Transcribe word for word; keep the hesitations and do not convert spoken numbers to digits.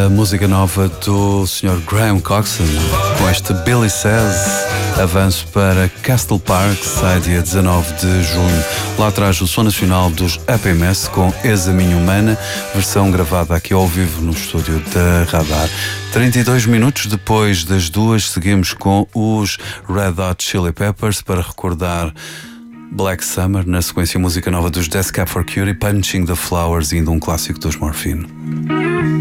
a música nova do senhor Graham Coxon, com este Billy Says. Avanço para Castle Park, sai dia dezanove de junho. Lá atrás o som nacional dos A P M S com Ex a Minha Humana, versão gravada aqui ao vivo no estúdio da Radar. trinta e dois minutos depois das duas, seguimos com os Red Hot Chili Peppers para recordar Black Summer, na sequência música nova dos Death Cab for Cutie, Punching the Flowers, ainda um clássico dos Morphine.